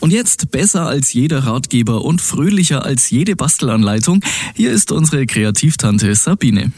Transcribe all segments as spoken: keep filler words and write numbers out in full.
Und jetzt besser als jeder Ratgeber und fröhlicher als jede Bastelanleitung. Hier ist unsere Kreativtante Sabine.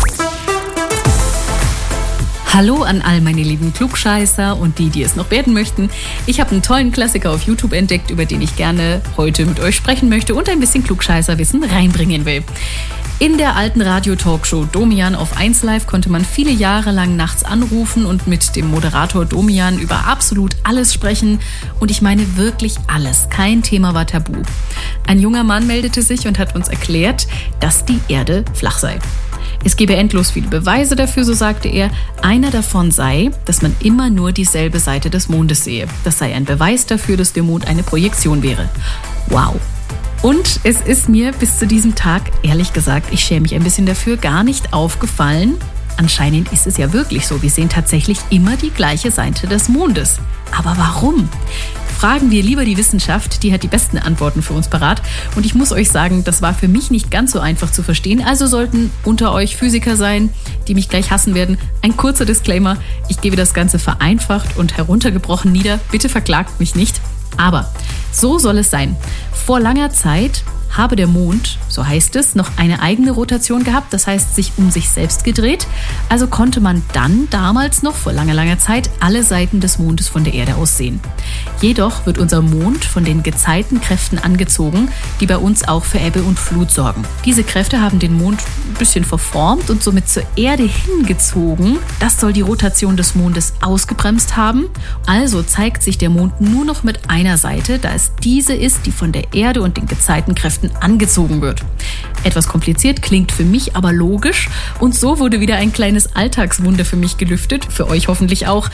Hallo an all meine lieben Klugscheißer und die, die es noch werden möchten. Ich habe einen tollen Klassiker auf YouTube entdeckt, über den ich gerne heute mit euch sprechen möchte und ein bisschen Klugscheißerwissen reinbringen will. In der alten Radio-Talkshow Domian auf eins Live konnte man viele Jahre lang nachts anrufen und mit dem Moderator Domian über absolut alles sprechen. Und ich meine wirklich alles. Kein Thema war tabu. Ein junger Mann meldete sich und hat uns erklärt, dass die Erde flach sei. Es gebe endlos viele Beweise dafür, so sagte er. Einer davon sei, dass man immer nur dieselbe Seite des Mondes sehe. Das sei ein Beweis dafür, dass der Mond eine Projektion wäre. Wow. Und es ist mir bis zu diesem Tag, ehrlich gesagt, ich schäme mich ein bisschen dafür, gar nicht aufgefallen. Anscheinend ist es ja wirklich so. Wir sehen tatsächlich immer die gleiche Seite des Mondes. Aber warum? Fragen wir lieber die Wissenschaft, die hat die besten Antworten für uns parat. Und ich muss euch sagen, das war für mich nicht ganz so einfach zu verstehen. Also sollten unter euch Physiker sein, die mich gleich hassen werden. Ein kurzer Disclaimer, ich gebe das Ganze vereinfacht und heruntergebrochen nieder. Bitte verklagt mich nicht. Aber so soll es sein. Vor langer Zeit habe der Mond, so heißt es, noch eine eigene Rotation gehabt, das heißt sich um sich selbst gedreht. Also konnte man dann damals noch vor langer, langer Zeit alle Seiten des Mondes von der Erde aus sehen. Jedoch wird unser Mond von den Gezeitenkräften angezogen, die bei uns auch für Ebbe und Flut sorgen. Diese Kräfte haben den Mond ein bisschen verformt und somit zur Erde hingezogen. Das soll die Rotation des Mondes ausgebremst haben. Also zeigt sich der Mond nur noch mit einer Seite, da es diese ist, die von der Erde und den Gezeitenkräften angezogen wird. Etwas kompliziert, klingt für mich aber logisch und so wurde wieder ein kleines Alltagswunder für mich gelüftet, für euch hoffentlich auch.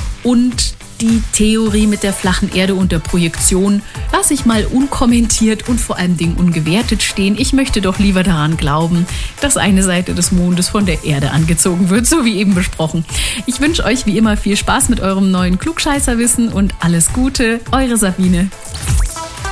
Und die Theorie mit der flachen Erde und der Projektion lasse ich mal unkommentiert und vor allem Dingen ungewertet stehen. Ich möchte doch lieber daran glauben, dass eine Seite des Mondes von der Erde angezogen wird, so wie eben besprochen. Ich wünsche euch wie immer viel Spaß mit eurem neuen Klugscheißerwissen und alles Gute, eure Sabine.